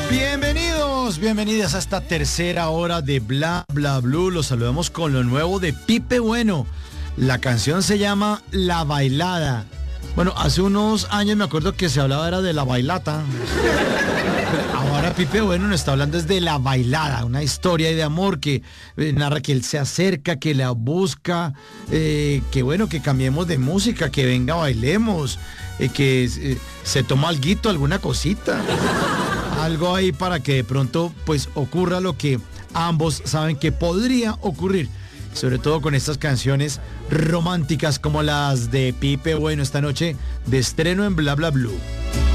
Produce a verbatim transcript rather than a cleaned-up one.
Bienvenidos, bienvenidas a esta tercera hora de Bla Bla Blue. Los saludamos con lo nuevo de Pipe Bueno. La canción se llama La Bailada. Bueno, hace unos años me acuerdo que se hablaba era de la bailata. Ahora Pipe Bueno nos está hablando es de La Bailada, una historia de amor que eh, narra que él se acerca, que la busca, eh, que bueno, que cambiemos de música, que venga, bailemos, eh, que eh, se toma alguito, alguna cosita. Algo ahí para que de pronto pues ocurra lo que ambos saben que podría ocurrir. Sobre todo con estas canciones románticas como las de Pipe Bueno esta noche de estreno en Bla Bla Blue.